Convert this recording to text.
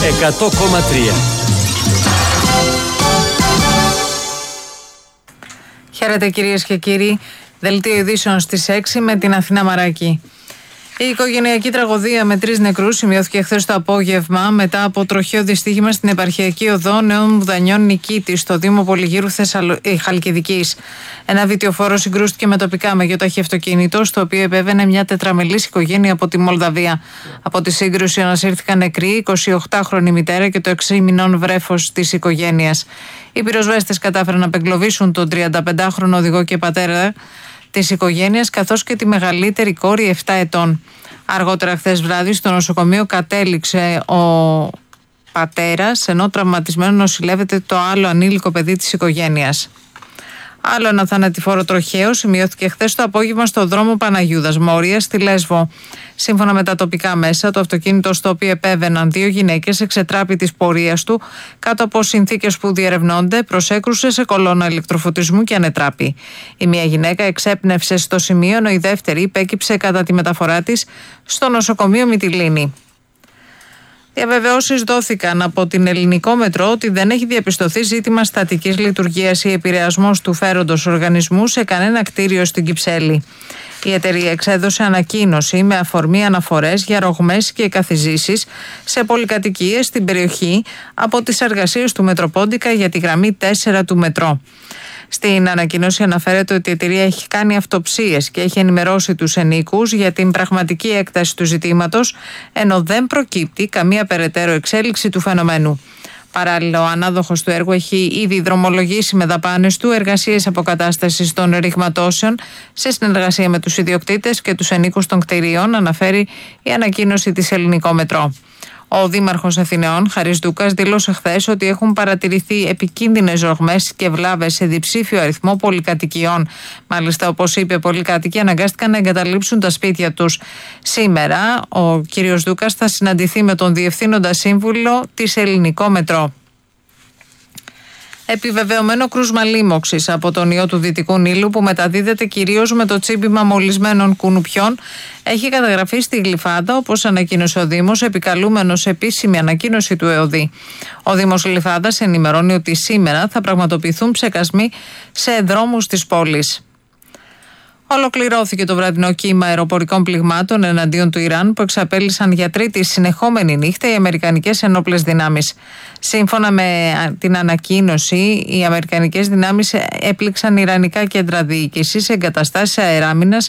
100,3. Χαίρετε κυρίες και κύριοι. Δελτίο ειδήσεων στις 6 με την Αθηνά Μαράκη. Η οικογενειακή τραγωδία με 3 νεκρούς σημειώθηκε χθες το απόγευμα μετά από τροχαίο δυστύχημα στην επαρχιακή οδό Νέων Μουδανιών Νικήτη στο Δήμο Πολυγύρου Χαλκιδικής. Ένα βιτιοφόρο συγκρούστηκε με τοπικά μεγιόταχη αυτοκίνητο, στο οποίο επέβαινε μια τετραμελής οικογένεια από τη Μολδαβία. Από τη σύγκρουση ανασύρθηκαν νεκροί, 28χρονη μητέρα και το 6 μηνών βρέφος της οικογένειας. Οι πυροσβέστες κατάφεραν να απεγκλωβίσουν τον 35χρονο οδηγό και πατέρα της οικογένειας, καθώς και τη μεγαλύτερη κόρη 7 ετών. Αργότερα χθες βράδυ στο νοσοκομείο κατέληξε ο πατέρας, ενώ τραυματισμένο νοσηλεύεται το άλλο ανήλικο παιδί της οικογένειας. Άλλο ένα θανατηφόρο τροχαίο σημειώθηκε χθες το απόγευμα στο δρόμο Παναγιούδας Μόρια στη Λέσβο. Σύμφωνα με τα τοπικά μέσα, το αυτοκίνητο στο οποίο επέβαιναν 2 γυναίκες εξετράπη της πορείας του κάτω από συνθήκες που διερευνώνται, προσέκρουσε σε κολόνα ηλεκτροφωτισμού και ανετράπη. Η μία γυναίκα εξέπνευσε στο σημείο, ενώ η δεύτερη υπέκυψε κατά τη μεταφορά της στο νοσοκομείο Μυτιλήνη. Διαβεβαιώσεις δόθηκαν από την Ελληνικό Μετρό ότι δεν έχει διαπιστωθεί ζήτημα στατικής λειτουργίας ή επηρεασμός του φέροντος οργανισμού σε κανένα κτίριο στην Κυψέλη. Η εταιρεία εξέδωσε ανακοίνωση με αφορμή αναφορές για ρογμές και καθιζήσεις σε πολυκατοικίες στην περιοχή από τις εργασίες του Μετροπόντικα για τη γραμμή 4 του Μετρό. Στην ανακοίνωση αναφέρεται ότι η εταιρεία έχει κάνει αυτοψίες και έχει ενημερώσει τους ενοίκους για την πραγματική έκταση του ζητήματος, ενώ δεν προκύπτει καμία περαιτέρω εξέλιξη του φαινομένου. Παράλληλα, ο ανάδοχος του έργου έχει ήδη δρομολογήσει με δαπάνες του εργασίες αποκατάστασης των ρηγματώσεων σε συνεργασία με τους ιδιοκτήτες και τους ενοίκους των κτηρίων, αναφέρει η ανακοίνωση της Ελληνικό Μετρό. Ο Δήμαρχος Αθηναίων, Χαρίς Δούκας, δήλωσε χθες ότι έχουν παρατηρηθεί επικίνδυνες ρογμές και βλάβες σε διψήφιο αριθμό πολυκατοικιών. Μάλιστα, όπως είπε, πολλοί κάτοικοι αναγκάστηκαν να εγκαταλείψουν τα σπίτια τους. Σήμερα, ο κύριος Δούκας θα συναντηθεί με τον Διευθύνοντα Σύμβουλο της Ελληνικό Μετρό. Επιβεβαιωμένο κρούσμα λίμωξης από τον ιό του Δυτικού Νείλου, που μεταδίδεται κυρίως με το τσίμπημα μολυσμένων κουνουπιών, έχει καταγραφεί στη Γλυφάδα, όπως ανακοίνωσε ο Δήμος, επικαλούμενος επίσημη ανακοίνωση του ΕΟΔΗ. Ο Δήμος Γλυφάδας ενημερώνει ότι σήμερα θα πραγματοποιηθούν ψεκασμοί σε δρόμους της πόλης. Ολοκληρώθηκε το βραδινό κύμα αεροπορικών πληγμάτων εναντίον του Ιράν που εξαπέλυσαν για τρίτη συνεχόμενη νύχτα οι αμερικανικές ενόπλες δυνάμεις. Σύμφωνα με την ανακοίνωση, οι αμερικανικές δυνάμεις έπληξαν ιρανικά κέντρα διοίκησης, εγκαταστάσεις αεράμινας